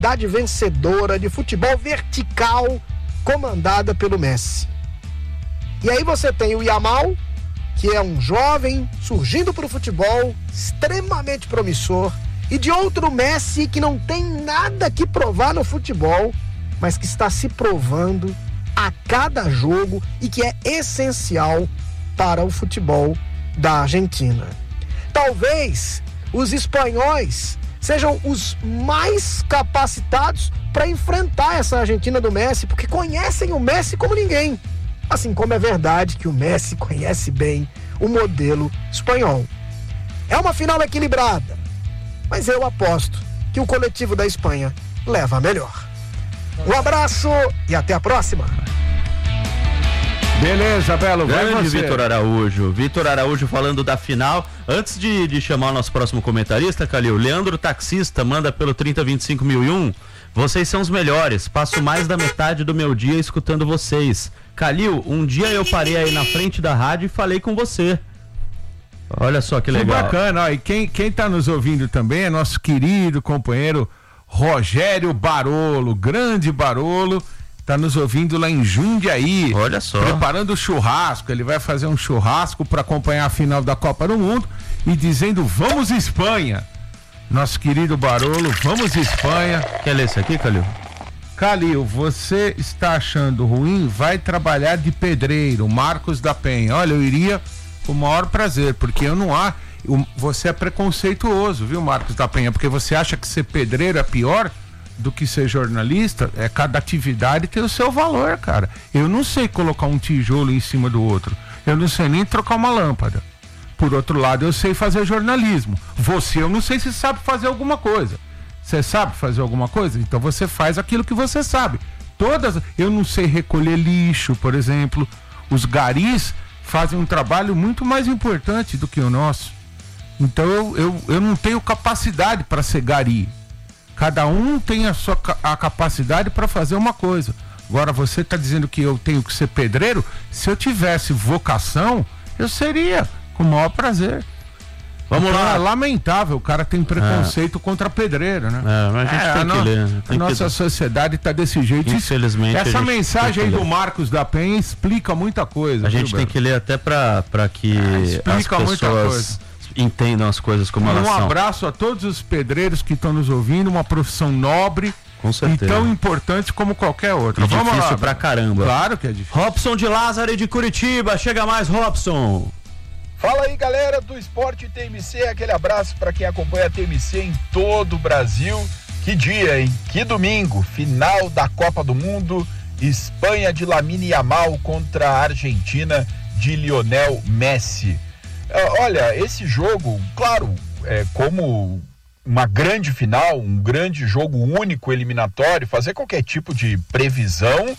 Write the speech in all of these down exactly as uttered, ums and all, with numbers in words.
mentalidade vencedora de futebol vertical comandada pelo Messi. E aí você tem o Yamal, que é um jovem surgindo para o futebol, extremamente promissor, e de outro Messi que não tem nada que provar no futebol, mas que está se provando a cada jogo e que é essencial para o futebol da Argentina. Talvez os espanhóis sejam os mais capacitados para enfrentar essa Argentina do Messi, porque conhecem o Messi como ninguém. Assim como é verdade que o Messi conhece bem o modelo espanhol. É uma final equilibrada, mas eu aposto que o coletivo da Espanha leva a melhor. Um abraço e até a próxima. Beleza, Belo, vai Grande você. Vitor Araújo. Vitor Araújo falando da final. Antes de, de chamar o nosso próximo comentarista, Calil, Leandro Taxista manda pelo trinta vinte e cinco mil e um. Vocês são os melhores. Passo mais da metade do meu dia escutando vocês. Calil, um dia eu parei aí na frente da rádio e falei com você. Olha só que legal. Que bacana, ó, e quem, quem tá nos ouvindo também é nosso querido companheiro Rogério Barolo, grande Barolo. Tá nos ouvindo lá em Jundiaí. Olha só. Preparando o churrasco. Ele vai fazer um churrasco para acompanhar a final da Copa do Mundo e dizendo: vamos Espanha. Nosso querido Barolo, vamos Espanha. Quer ler isso aqui, Calil? Calil, você está achando ruim? Vai trabalhar de pedreiro. Marcos da Penha. Olha, eu iria com o maior prazer, porque eu não há. Eu, você é preconceituoso, viu, Marcos da Penha? Porque você acha que ser pedreiro é pior do que ser jornalista. É, cada atividade tem o seu valor, cara. Eu não sei colocar um tijolo em cima do outro. Eu não sei nem trocar uma lâmpada. Por outro lado, eu sei fazer jornalismo. Você, eu não sei se sabe fazer alguma coisa. Você sabe fazer alguma coisa? Então você faz aquilo que você sabe. Todas, eu não sei recolher lixo, por exemplo. Os garis fazem um trabalho muito mais importante do que o nosso. Então eu, eu, eu não tenho capacidade para ser gari. Cada um tem a sua a capacidade para fazer uma coisa. Agora você está dizendo que eu tenho que ser pedreiro? Se eu tivesse vocação, eu seria, com o maior prazer. Vamos então, lá. É lamentável, o cara tem preconceito é. contra pedreiro, né? É, mas a gente é, tem a que no, ler. Tem a que... nossa sociedade está desse jeito. Infelizmente. Essa a mensagem aí do Marcos da Penha explica muita coisa. A gente viu, tem Beto? que ler até para que é, explica as muita pessoas coisa. entendam as coisas como elas Um são. abraço a todos os pedreiros que estão nos ouvindo, uma profissão nobre. Com certeza. E tão importante como qualquer outra. E Vamos difícil lá, pra caramba. Claro que é difícil. Robson de Lázaro de Curitiba, chega mais, Robson. Fala aí, galera do Esporte T M C, aquele abraço para quem acompanha a T M C em todo o Brasil. Que dia, hein? Que domingo, final da Copa do Mundo, Espanha de Lamine Yamal contra a Argentina de Lionel Messi. Olha, esse jogo, claro, é como uma grande final, um grande jogo único eliminatório, fazer qualquer tipo de previsão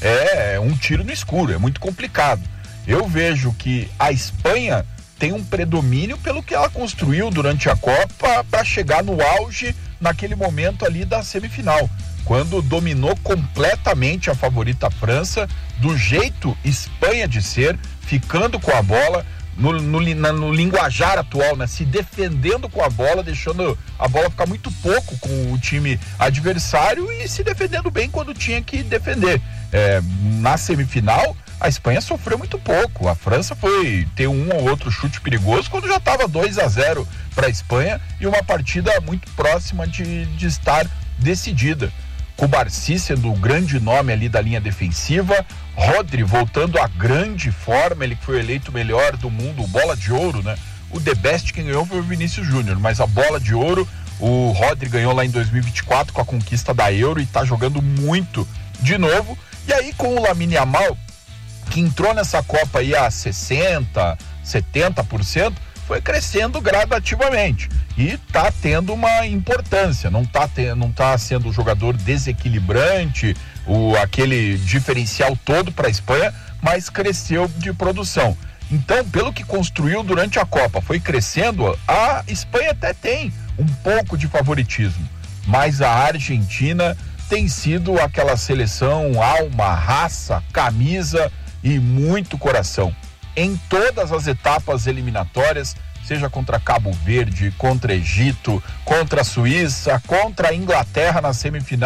é um tiro no escuro, é muito complicado. Eu vejo que a Espanha tem um predomínio pelo que ela construiu durante a Copa para chegar no auge naquele momento ali da semifinal, quando dominou completamente a favorita França, do jeito Espanha de ser, ficando com a bola, no, no, no linguajar atual, né? Se defendendo com a bola, deixando a bola ficar muito pouco com o time adversário e se defendendo bem quando tinha que defender. É, na semifinal, a Espanha sofreu muito pouco. A França foi ter um ou outro chute perigoso quando já estava dois a zero para a Espanha e uma partida muito próxima de, de estar decidida. Cubarsí sendo o grande nome ali da linha defensiva, Rodri voltando à grande forma, ele que foi eleito o melhor do mundo, bola de ouro, né? O The Best quem ganhou foi o Vinícius Júnior, mas a bola de ouro o Rodri ganhou lá em dois mil e vinte e quatro com a conquista da Euro e está jogando muito de novo. E aí com o Lamine Yamal, que entrou nessa Copa aí a sessenta, setenta por cento, foi crescendo gradativamente e está tendo uma importância, não está não tá sendo um jogador desequilibrante, o, aquele diferencial todo para a Espanha, mas cresceu de produção. Então, pelo que construiu durante a Copa, foi crescendo, a Espanha até tem um pouco de favoritismo, mas a Argentina tem sido aquela seleção alma, raça, camisa e muito coração. Em todas as etapas eliminatórias, seja contra Cabo Verde, contra Egito, contra a Suíça, contra a Inglaterra na semifinal.